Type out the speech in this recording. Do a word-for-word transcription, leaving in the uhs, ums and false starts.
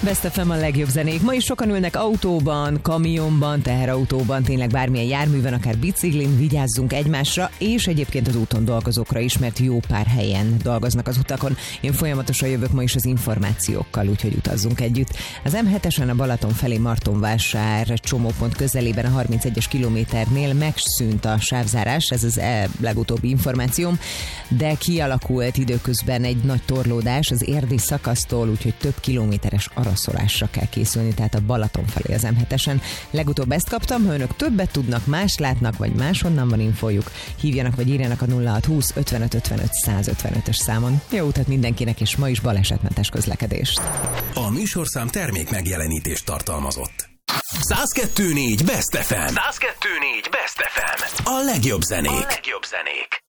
Best ef em a legjobb zenék. Ma is sokan ülnek autóban, kamionban, teherautóban, tényleg bármilyen járműven, akár biciklin, vigyázzunk egymásra, és egyébként az úton dolgozókra is, mert jó pár helyen dolgoznak az utakon. Én folyamatosan jövök ma is az információkkal, úgyhogy utazzunk együtt. Az em hetesen a Balaton felé Martonvásár csomópont közelében a harmincegyes kilométernél megszűnt a sávzárás, ez az e legutóbbi információm, de kialakult időközben egy nagy torlódás az érdi szakasztól, úgyhogy több kilométeres araszolásra kell készülni, tehát a Balaton felé az em hetesen. Legutóbb ezt kaptam, ha önök többet tudnak, más látnak, vagy máshonnan van infójuk, hívjanak vagy írjanak a nulla hat húsz ötvenöt ötvenöt száz ötvenötös számon. Jó utat mindenkinek, és ma is balesetmentes közlekedést. A műsorszám termék megjelenítést tartalmazott. száz kettő négy Best ef em. száz kettő négy Best ef em. A legjobb zenék. A legjobb zenék.